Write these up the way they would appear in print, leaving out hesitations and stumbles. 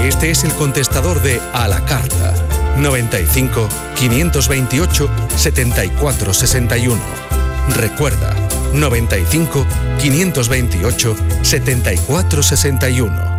Este es el contestador de A la Carta. 95 528 74 61. Recuerda, 95 528 74 61.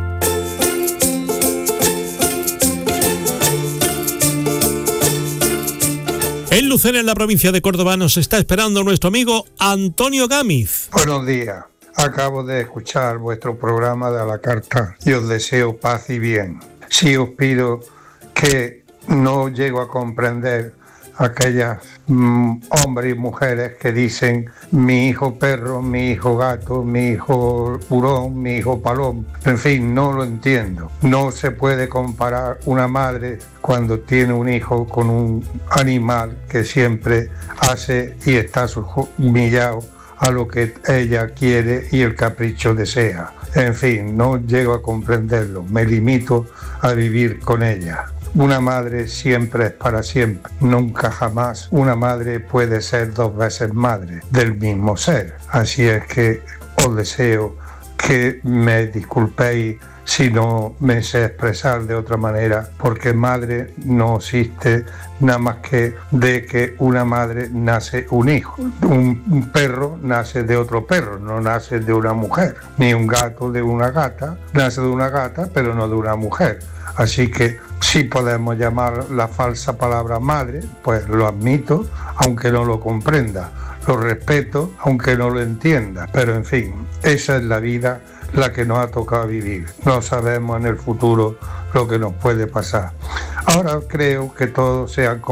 En Lucena, en la provincia de Córdoba, nos está esperando nuestro amigo Antonio Gámez. Buenos días. Acabo de escuchar vuestro programa de A la Carta y os deseo paz y bien. Sí os pido que no llego a comprender aquellas hombres y mujeres que dicen mi hijo perro, mi hijo gato, mi hijo hurón, mi hijo paloma. En fin, no lo entiendo. No se puede comparar una madre cuando tiene un hijo con un animal que siempre hace y está humillado a lo que ella quiere y el capricho desea. En fin, no llego a comprenderlo. Me limito a vivir con ella. Una madre siempre es para siempre, nunca jamás una madre puede ser dos veces madre del mismo ser. Así es que os deseo que me disculpéis si no me sé expresar de otra manera, porque madre no existe nada más que de que una madre nace un hijo. Un perro nace de otro perro, no nace de una mujer, ni un gato de una gata, nace de una gata pero no de una mujer. Así que sí podemos llamar la falsa palabra madre, pues lo admito, aunque no lo comprenda, lo respeto, aunque no lo entienda, pero en fin, esa es la vida la que nos ha tocado vivir. No sabemos en el futuro lo que nos puede pasar. Ahora creo que todo se ha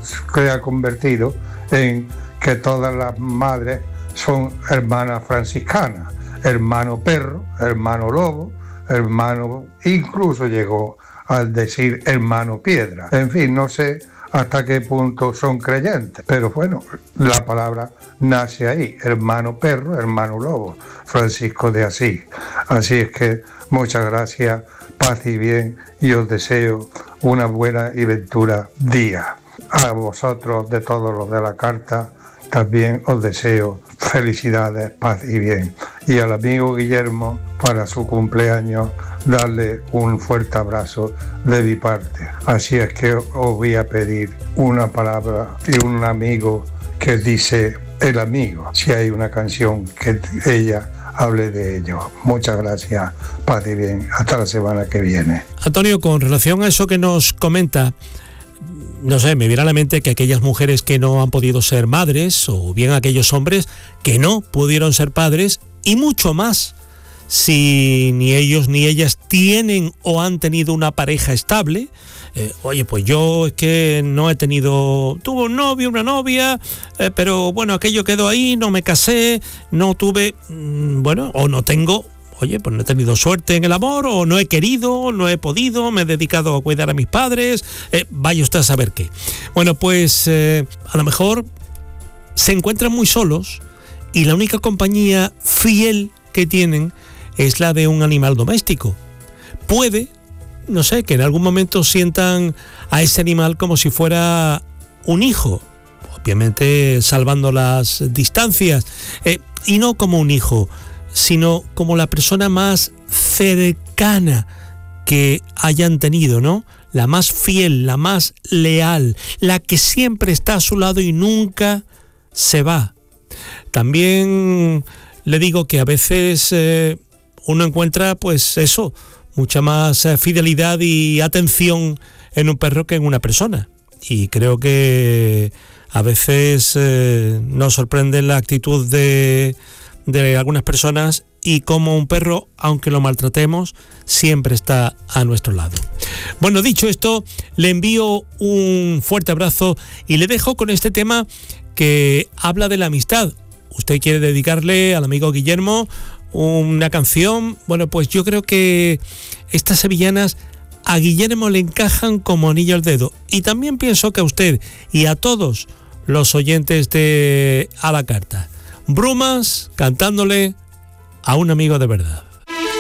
convertido en que todas las madres son hermanas franciscanas, hermano perro, hermano lobo, hermano, incluso llegó al decir hermano piedra. En fin, no sé hasta qué punto son creyentes, pero bueno, la palabra nace ahí, hermano perro, hermano lobo, Francisco de Asís. Así es que muchas gracias, paz y bien, y os deseo una buena y ventura día. A vosotros, de todos los de la carta, también os deseo felicidades, paz y bien. Y al amigo Guillermo, para su cumpleaños, darle un fuerte abrazo de mi parte. Así es que os voy a pedir una palabra y un amigo que dice el amigo, si hay una canción que ella hable de ello. Muchas gracias, paz y bien. Hasta la semana que viene. Antonio, con relación a eso que nos comenta, no sé, me viene a la mente que aquellas mujeres que no han podido ser madres, o bien aquellos hombres que no pudieron ser padres, y mucho más si ni ellos ni ellas tienen o han tenido una pareja estable. Oye, pues yo es que no he tenido, tuve un novio, una novia, pero bueno, aquello quedó ahí, no me casé, no tuve, bueno, o no tengo. Oye, pues no he tenido suerte en el amor, o no he querido, no he podido, me he dedicado a cuidar a mis padres, vaya usted a saber qué. Bueno, pues a lo mejor se encuentran muy solos y la única compañía fiel que tienen es la de un animal doméstico. Puede, no sé, que en algún momento sientan a ese animal como si fuera un hijo, obviamente salvando las distancias, y no como un hijo, sino como la persona más cercana que hayan tenido, ¿no? La más fiel, la más leal, la que siempre está a su lado y nunca se va. También le digo que a veces uno encuentra, pues eso, mucha más fidelidad y atención en un perro que en una persona. Y creo que a veces nos sorprende la actitud de algunas personas y como un perro, aunque lo maltratemos, siempre está a nuestro lado. Bueno, dicho esto, le envío un fuerte abrazo y le dejo con este tema que habla de la amistad. Usted quiere dedicarle al amigo Guillermo una canción. Bueno, pues yo creo que estas sevillanas a Guillermo le encajan como anillo al dedo. Y también pienso que a usted y a todos los oyentes de A la Carta. Brumas cantándole a un amigo de verdad.